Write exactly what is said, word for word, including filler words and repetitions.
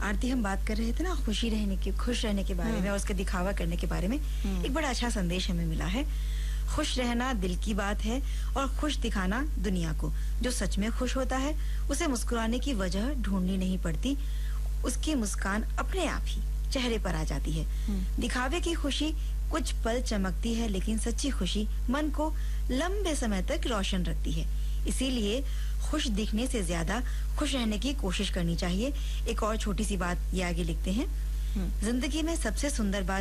आरती, हम बात कर रहे थे ना खुशी रहने की, खुश रहने के बारे में और उसके दिखावा करने के बारे में। एक बड़ा अच्छा संदेश हमें मिला है। खुश रहना दिल की बात है और खुश दिखाना दुनिया को। जो सच में खुश होता है उसे मुस्कुराने की वजह ढूंढनी नहीं पड़ती, उसकी मुस्कान अपने आप ही चेहरे पर आ जाती है। दिखावे की खुशी कुछ पल चमकती है, लेकिन सच्ची खुशी मन को लंबे समय तक रोशन रखती है। इसीलिए खुश दिखने से ज्यादा खुश रहने की कोशिश करनी चाहिए। एक और छोटी सी बात ये आगे लिखते हैं, जिंदगी में सबसे सुंदर बात